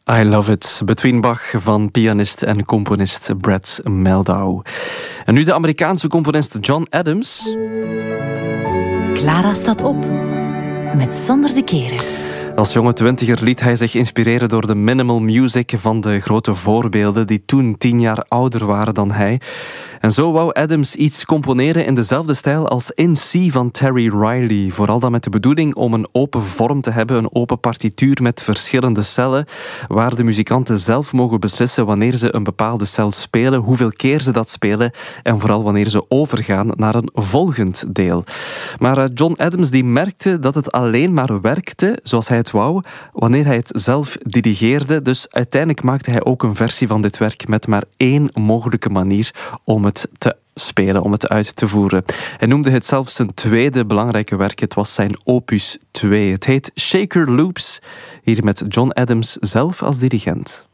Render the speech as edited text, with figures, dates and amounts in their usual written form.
I Love It. Between Bach van pianist en componist Brad Mehldau. En nu de Amerikaanse componist John Adams. Clara staat op met Sander de Keren. Als jonge twintiger liet hij zich inspireren door de minimal music van de grote voorbeelden die toen 10 jaar ouder waren dan hij. En zo wou Adams iets componeren in dezelfde stijl als In C van Terry Riley. Vooral dan met de bedoeling om een open vorm te hebben, een open partituur met verschillende cellen, waar de muzikanten zelf mogen beslissen wanneer ze een bepaalde cel spelen, hoeveel keer ze dat spelen en vooral wanneer ze overgaan naar een volgend deel. Maar John Adams die merkte dat het alleen maar werkte zoals hij het wou, wanneer hij het zelf dirigeerde. Dus uiteindelijk maakte hij ook een versie van dit werk met maar 1 mogelijke manier om het te spelen, om het uit te voeren. Hij noemde het zelfs zijn tweede belangrijke werk. Het was zijn opus 2. Het heet Shaker Loops. Hier met John Adams zelf als dirigent.